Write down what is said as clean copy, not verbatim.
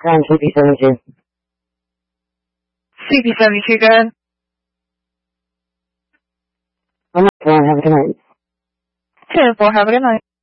Crown CP72. CP72, go ahead. I'm not have a good night. 10-4, have a good night.